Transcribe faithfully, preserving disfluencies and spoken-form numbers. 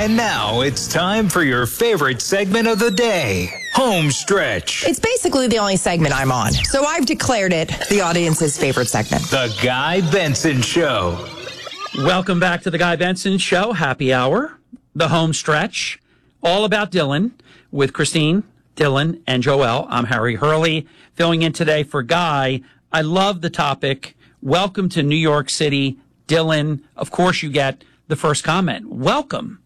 And now it's time for your favorite segment of the day, Home Stretch. It's basically the only segment I'm on, so I've declared it the audience's favorite segment. The Guy Benson Show. Welcome back to the Guy Benson Show, happy hour, the Home Stretch, all about Dylan with Christine, Dylan, and Joelle. I'm Harry Hurley, filling in today for Guy. I love the topic. Welcome to New York City, Dylan. Of course, you get the first comment. Welcome.